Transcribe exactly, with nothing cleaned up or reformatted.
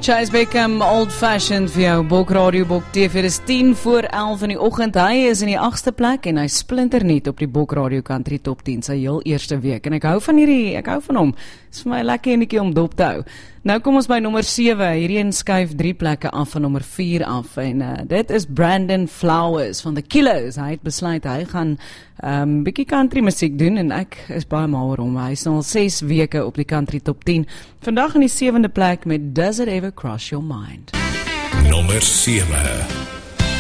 Chase Beckham, Old Fashioned vir jou Bok Radio Bok T V. Dit is tien voor elf in die oggend. Hy is in die agste plek en hy splinternuut op die Bok Radio Country Top tien, sy heel eerste week. En ek hou van hierdie, ek hou van hom. Dit is vir my lekker enetjie om dop te hou. Nou kom ons by nommer sewe. Hierdie een skuif drie plekke af van nommer vier af. En uh, dit is Brandon Flowers van The Killers. Hy het besluit hy gaan um, bietjie country musiek doen en ek is baie mal oor hom. Hy is al ses weke op die Country Top tien. Vandag in die sewende plek met Does It Ever Cross Your Mind? Nommer sewe.